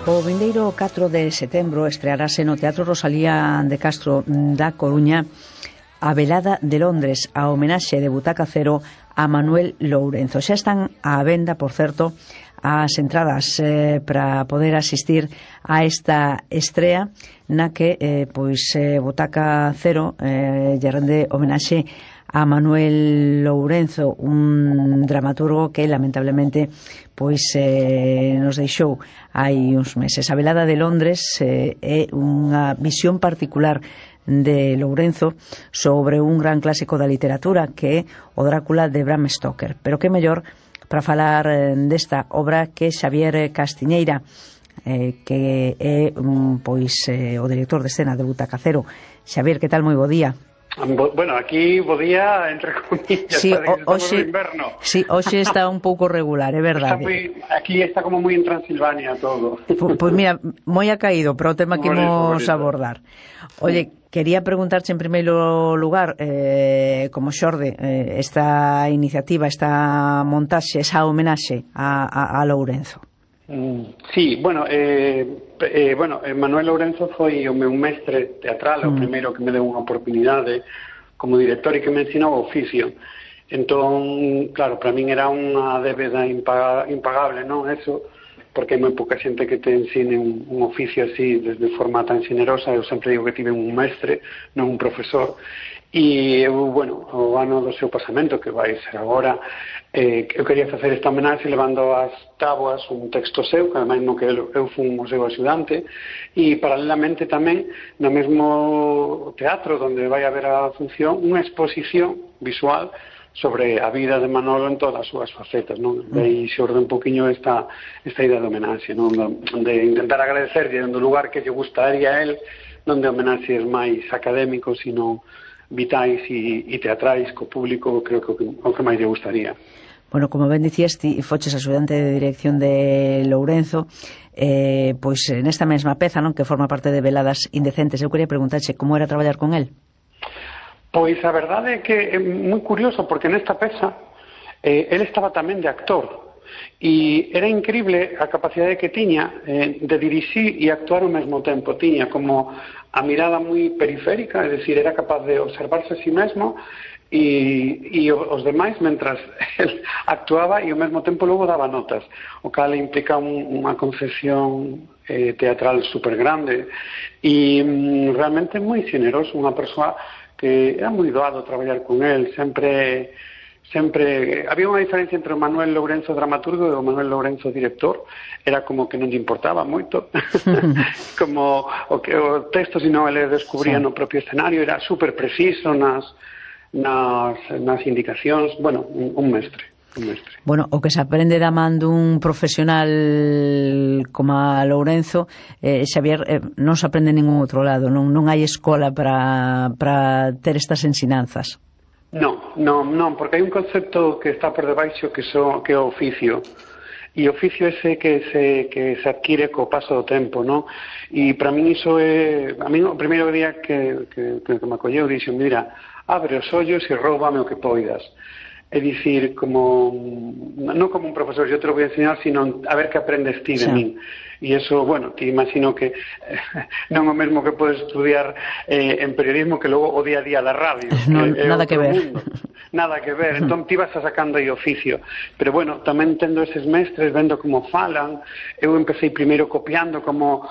O vindeiro 4 de setembro estrearase no Teatro Rosalía de Castro da Coruña a Velada de Londres, a homenaxe de Butaca Cero a Manuel Lourenzo. Xa están á venda, por certo, as entradas para poder asistir a esta estrea na que Butaca Cero lle rende homenaxe a Manuel Lourenzo, un dramaturgo que lamentablemente nos deixou hai uns meses. A Velada de Londres é unha visión particular de Lourenzo sobre un gran clásico da literatura que é o Drácula de Bram Stoker. Pero que mellor para falar desta obra que Xavier Castiñeira, que é o director de escena de Butaca Cero. Xavier, que tal? Moi bo día. Bueno, aquí bo día, entre comillas, sí, hoxe, no inverno. Sí, hoxe está un pouco regular, é verdade. Aquí está como moi en Transilvania todo. Pois mira, moi ha caído para o tema que imos abordar. Oye, quería preguntarche en primeiro lugar, como xorde esta iniciativa, esta montaxe, esa homenaxe a Lourenzo. Sí, bueno, Manuel Lourenzo foi o meu mestre teatral, o primeiro que me deu unha oportunidade como director e que me ensinou o oficio. Entón, claro, para min era unha débeda impagable, non? Eso, porque hai moi pouca xente que te ensine un oficio así desde forma tan xenerosa. Eu sempre digo que tive un mestre, non un profesor. E eu, o ano do seu pasamento, que vai ser agora, eu quería facer esta homenaxe levando as táboas un texto seu, que ademais no que eu fui o seu axudante, e paralelamente tamén no mesmo teatro onde vai haber a función unha exposición visual sobre a vida de Manolo en todas as súas facetas, non? De aí xorde un poquinho esta idea de homenaxe, non? De intentar agradecerlle do lugar que lle gustaría a él, non de homenaxes máis académicos, sino vitais e teatrais co público, creo que o que máis lle gustaría. Bueno, como ben dicías, ti foches axudante de dirección de Lourenzo, nesta mesma peza, non, que forma parte de Veladas Indecentes, eu quería preguntarche como era traballar con él. Pois a verdade é que é moi curioso, porque nesta peza él estaba tamén de actor, e era increíble a capacidade que tiña de dirixir e actuar ao mesmo tempo. Tiña como a mirada moi periférica, é dicir, era capaz de observarse a sí mesmo e os demais mentras el actuaba, e ao mesmo tempo logo daba notas, o cal implica unha concepción teatral super grande e realmente moi xeneroso, unha persoa que era moi doado traballar con el. Sempre había unha diferencia entre o Manuel Lourenzo dramaturgo e o Manuel Lourenzo director. Era como que non lle importaba moito como o texto, sino ele descubría no propio escenario. Era super preciso nas indicacións. Bueno, un mestre. Bueno, o que se aprende da man dun profesional como a Lourenzo, Xavier, non se aprende en ningún outro lado. Non hai escola para ter estas ensinanzas. Non, porque hai un concepto que está por debaixo que é o oficio, e o oficio ese que se adquire co paso do tempo, non? E para min iso é, a min o primeiro día que me acolleu dixo, mira, abre os ollos e róbame o que poidas. É dicir, non como un profesor, yo te lo voy a enseñar, sino a ver que aprendes ti de min. E iso, te imagino que non o mesmo que podes estudiar en periodismo que logo o día a día da radio. Nada que ver. Nada que ver, entón ti vas sacando aí oficio. Pero tamén tendo eses mestres, vendo como falan, eu empecé primeiro copiando como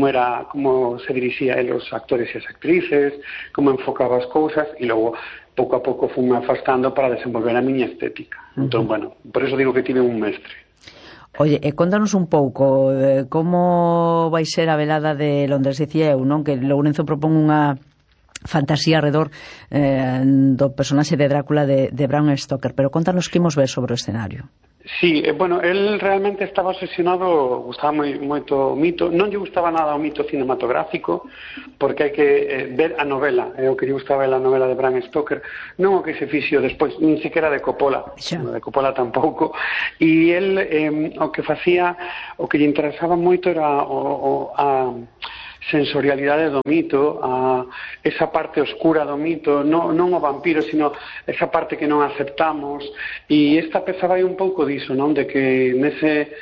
se dirixía os actores e as actrices, como enfocaba as cousas, e logo pouco a pouco fui afastando para desenvolver a miña estética. Entón, por eso digo que tive un mestre. Oye, contanos un pouco como vai ser a Velada de Londres. Dicía eu, non, que Lourenzo propón unha fantasía alrededor do personaxe de Drácula de Bram Stoker, pero contanos que imos ver sobre o escenario. Sí, él realmente estaba obsesionado, gustaba moito o mito, non lle gustaba nada o mito cinematográfico, porque hai que ver a novela, o que lle gustaba a novela de Bram Stoker, non o que se fixo despois, nin sequera de Coppola, de Coppola tampouco, e él o que facía, o que lle interesaba moito era a sensorialidade do mito, a esa parte oscura do mito, non o vampiro, sino esa parte que non aceptamos, e esta peza vai un pouco diso, non? De que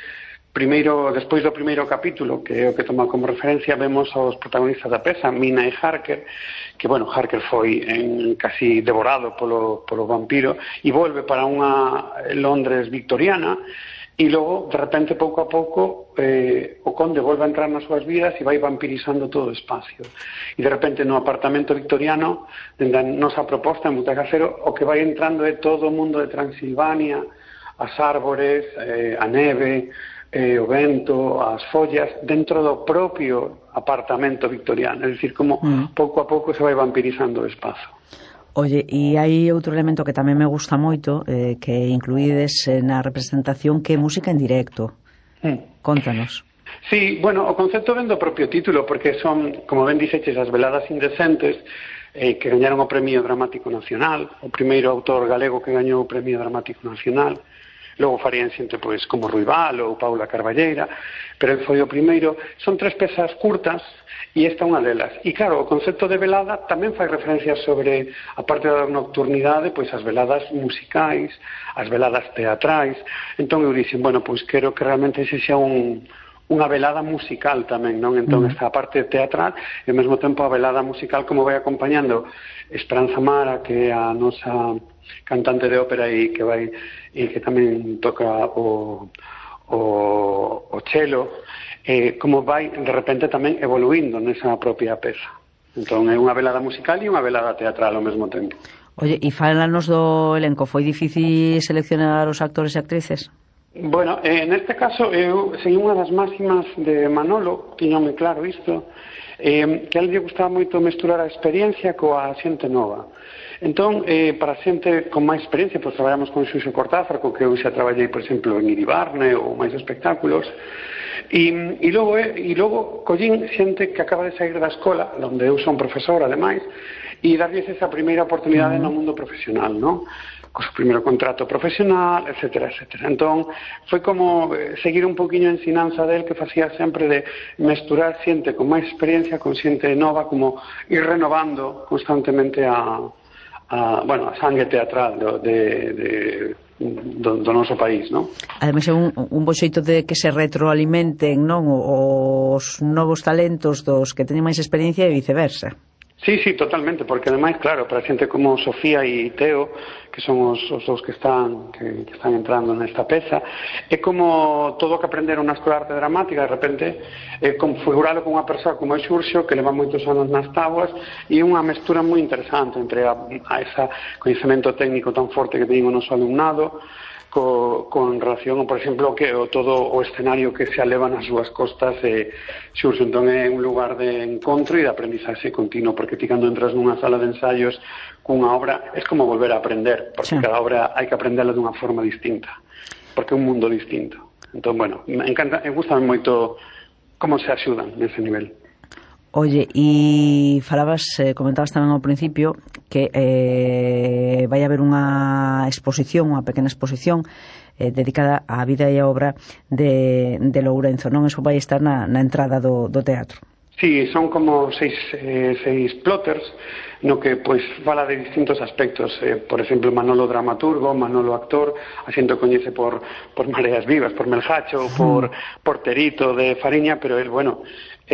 primeiro, despois do primeiro capítulo, que é o que toma como referencia, vemos aos protagonistas da peza, Mina e Harker, que, bueno, Harker foi casi devorado polo vampiro e volve para unha Londres victoriana, e logo, de repente, pouco a pouco, o conde volve a entrar nas súas vidas e vai vampirizando todo o espacio. E de repente, no apartamento victoriano, dende a nosa proposta en Butaca Cero, o que vai entrando é todo o mundo de Transilvania, as árbores, a neve, o vento, as follas, dentro do propio apartamento victoriano. É dicir, como pouco a pouco se vai vampirizando o espazo. Oye, e hai outro elemento que tamén me gusta moito, que incluídes na representación, que é música en directo. Contanos. Sí, bueno, o concepto ven do propio título, porque son, como ben dixeches, as veladas indecentes, que gañaron o Premio Dramático Nacional, o primeiro autor galego que gañou o Premio Dramático Nacional. Logo farían xente pois como Ruibal ou Paula Carballeira, pero ele foi o primeiro. Son 3 pezas curtas e esta é unha delas. E claro, o concepto de velada tamén fai referencia sobre a parte da nocturnidade, pois as veladas musicais, as veladas teatrais. Entón eu dixen, bueno, pois quero que realmente ese xa unha velada musical tamén, non? Entón esta parte teatral e ao mesmo tempo a velada musical como vai acompañando Esperanza Mara, que é a nosa cantante de ópera e que tamén toca o cello, como vai de repente tamén evoluindo nesa propia peza. Entón é unha velada musical e unha velada teatral ao mesmo tempo. Oye, e fálanos do elenco, foi difícil seleccionar os actores e actrices? Bueno, neste caso eu segui unha das máximas de Manolo, tiña moi claro isto, que a él lle gustaba moito mesturar a experiencia coa xente nova. Entón, para a xente con máis experiencia, pois traballamos con Xuxo Cortázar, co que eu xa traballei, por exemplo, en Iribarne ou máis espectáculos, e logo collín xente que acaba de sair da escola, onde eu son profesor, ademais, e darlles esa primeira oportunidade no mundo profesional, non? Co seu primeiro contrato profesional, etcétera, etcétera. Entón, foi como seguir un poquinho a ensinanza del, que facía sempre de mesturar xente con máis experiencia con xente nova, como ir renovando constantemente a sangue teatral do noso país, non? Ademais é un bo xeito de que se retroalimenten, non, os novos talentos dos que teñen máis experiencia e viceversa. Sí, totalmente, porque ademais, claro, para xente como Sofía e Teo, que son os dous que están entrando nesta peza, é como todo o que aprenderon na escola de arte dramática, de repente, configuralo con unha persoa como é Xurxo, que leva moitos anos nas táboas, e unha mestura moi interesante entre a ese coñecemento técnico tan forte que teñen o noso alumnado, con relación, por exemplo, que todo o escenario que se aleva nas súas costas, Xurxo, entón é un lugar de encontro e de aprendizaxe continuo, porque ti cando entras nunha sala de ensaios cunha obra, é como volver a aprender, porque cada obra hai que aprendela dunha forma distinta, porque é un mundo distinto. Entón, bueno, me encanta, me gusta moito como se axudan nese nivel. Oye, e comentabas tamén ao principio que vai haber unha exposición, unha pequena exposición dedicada á vida e á obra de Lourenzo, non? Eso vai estar na entrada do teatro. Sí, son como seis plotters, no que pois fala de distintos aspectos, por exemplo, Manolo dramaturgo, Manolo actor, a xente coñece por Mareas Vivas, por Melgacho, por Terito de Fariña, pero él, bueno,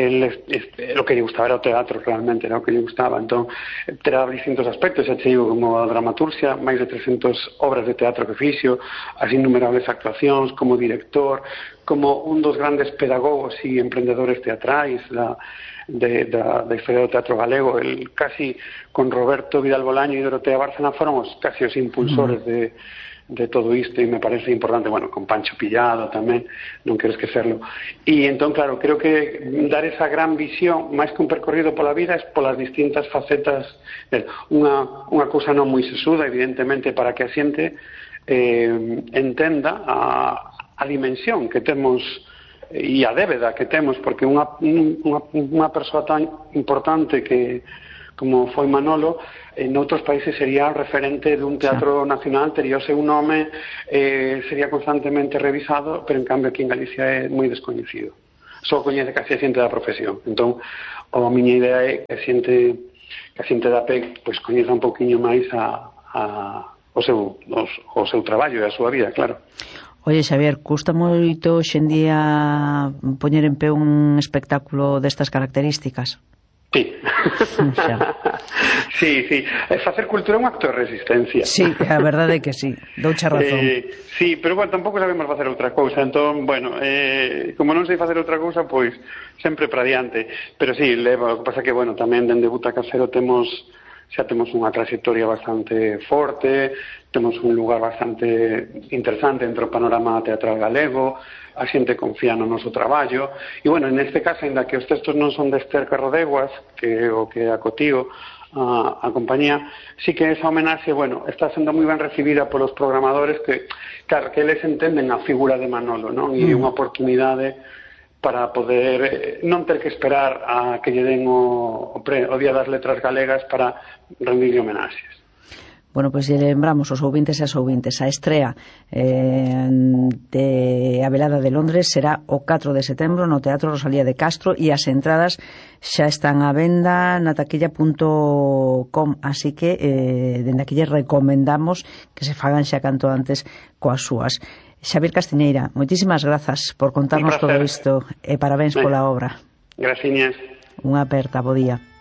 lo que lle gustaba era o teatro, realmente era o que lle gustaba. Entón, terá distintos aspectos, xa che digo, como a dramaturxia, máis de 300 obras de teatro que fixo, as innumerables actuacións, como director, como un dos grandes pedagogos e emprendedores teatrais da historia do teatro galego. El casi con Roberto Vidal Bolaño e Dorotea Bárcena foron casi os impulsores de todo isto, e me parece importante, bueno, con Pancho Pillado tamén, non quero esquecerlo. E entón, claro, creo que dar esa gran visión, máis que un percorrido pola vida, é polas distintas facetas, unha cousa non moi sesuda, evidentemente, para que a xente entenda a dimensión que temos e a débeda que temos, porque unha persoa tan importante que como foi Manolo, en outros países sería referente dun teatro nacional, tería o seu nome, sería constantemente revisado, pero en cambio aquí en Galicia é moi descoñecido. Só coñece casi a xente da profesión. Entón, a miña idea é que a xente da PEC pois coñeza un poquinho máis o seu traballo e a súa vida, claro. Oye, Xavier, custa moito hoxe en día poñer en pé un espectáculo destas características? Sí. Sí. Facer cultura é un acto de resistencia. Sí, a verdade é que sí, doucha razón. Sí, pero bueno, tampouco sabemos facer outra cousa, entón, bueno, como non sei facer outra cousa, pois sempre para diante. Pero sí, o que pasa que, bueno, tamén dende Butaca Cero xa temos unha trayectoria bastante forte, temos un lugar bastante interesante dentro do panorama teatral galego, a xente confía no noso traballo, e, bueno, neste caso, ainda que os textos non son de Esther Carrodeguas, que é o que acotío a compañía, sí que esa homenaxe, bueno, está sendo moi ben recibida polos programadores que, claro, que eles entenden a figura de Manolo, non? E unha oportunidade para poder non ter que esperar a que lle den o Día das Letras Galegas para rendirle homenaxes. Bueno, pois lembramos os ouvintes e as ouvintes, a estrea de A Velada de Londres será o 4 de setembro no Teatro Rosalía de Castro e as entradas xa están á venda na taquilla.com, así que dende aquí lle recomendamos que se fagan xa canto antes coas súas. Xavier Castiñeira, moitísimas grazas por contarnos todo isto e parabéns pola obra. Graciñas. Unha aperta, bo día.